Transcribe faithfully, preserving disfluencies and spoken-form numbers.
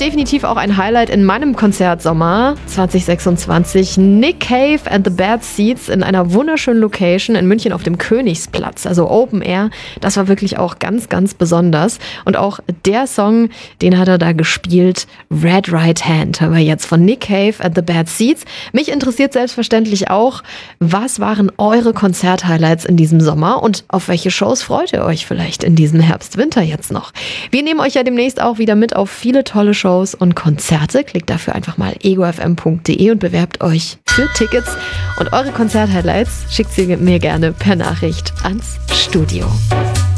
definitiv auch ein Highlight in meinem Konzertsommer zwanzig sechsundzwanzig. Nick Cave and the Bad Seeds in einer wunderschönen Location in München auf dem Königsplatz, also Open Air. Das war wirklich auch ganz, ganz besonders. Und auch der Song, den hat er da gespielt, Red Right Hand, aber jetzt von Nick Cave and the Bad Seeds. Mich interessiert selbstverständlich auch, was waren eure Konzerthighlights in diesem Sommer und auf welche Shows freut ihr euch vielleicht in diesem Herbst, Winter jetzt noch? Wir nehmen euch ja demnächst auch wieder mit auf viele tolle Shows und Konzerte. Klickt dafür einfach mal ego f m punkt d e und bewerbt euch für Tickets. Und eure Konzerthighlights schickt sie mir gerne per Nachricht ans Studio.